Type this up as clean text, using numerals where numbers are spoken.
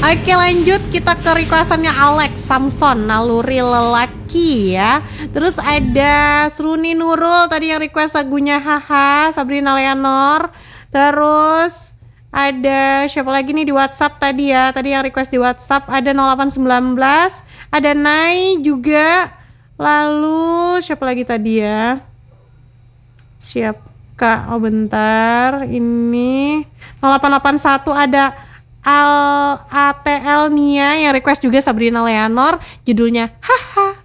Oke, lanjut kita ke requestannya Alex Samson, naluri lelaki ya. Terus ada Sruni Nurul tadi yang request lagunya Haha, Sabrina Leonor. Terus ada siapa lagi nih di WhatsApp tadi ya? Tadi yang request di WhatsApp ada 0819, ada Nai juga. Lalu siapa lagi tadi ya? Kak, oh bentar, ini 0881 ada ATL Nia yang request juga Sabrina Leonor, judulnya Haha.